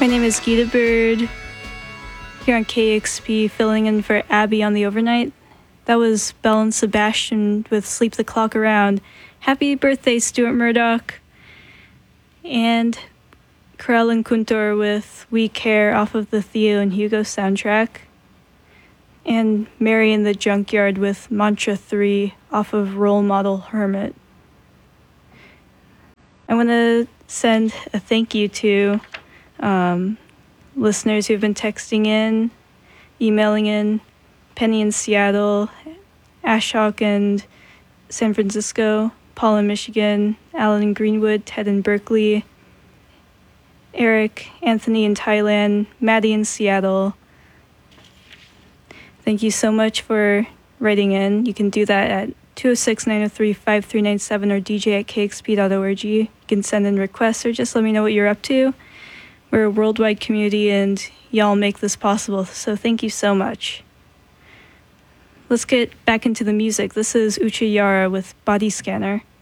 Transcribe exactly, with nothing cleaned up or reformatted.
My name is Gita Bird, here on K X P, filling in for Abby on the overnight. That was Belle and Sebastian with Sleep the Clock Around. Happy birthday, Stuart Murdoch. And Karel and Kuntor with We Care off of the Theo and Hugo soundtrack. And Mary in the Junkyard with Mantra three off of Role Model Hermit. I want to send a thank you to um, listeners who've been texting in, emailing in, Penny in Seattle, Ashok and San Francisco, Paul in Michigan, Alan in Greenwood, Ted in Berkeley, Eric, Anthony in Thailand, Maddie in Seattle. Thank you so much for writing in. You can do that at two oh six, nine oh three, five three nine seven or d j at k x p dot org. You can send in requests or just let me know what you're up to. We're a worldwide community and y'all make this possible, so thank you so much. Let's get back into the music. This is Ucha Yara with Body Scanner.